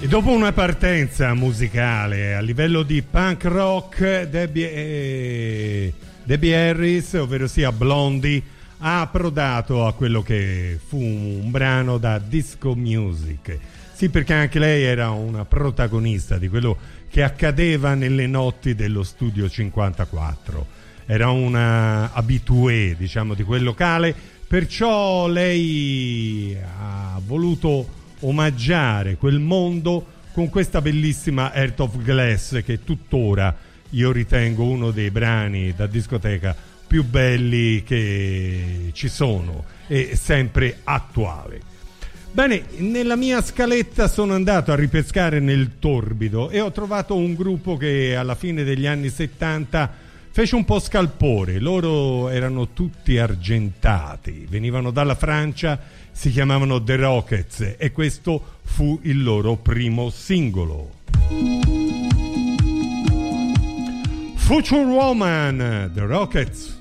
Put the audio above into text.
Dopo una partenza musicale a livello di punk rock, Debbie Harris, ovvero sia Blondie, ha approdato a quello che fu un brano da disco music. Sì, perché anche lei era una protagonista di quello che accadeva nelle notti dello Studio 54. Era una habituée, diciamo, di quel locale, perciò lei ha voluto omaggiare quel mondo con questa bellissima Heart of Glass, che tuttora io ritengo uno dei brani da discoteca più belli che ci sono e sempre attuale. Bene, nella mia scaletta sono andato a ripescare nel torbido e ho trovato un gruppo che alla fine degli anni 70 fece un po' scalpore. Loro erano tutti argentati, venivano dalla Francia, si chiamavano The Rockets e questo fu il loro primo singolo. Future Woman, The Rockets.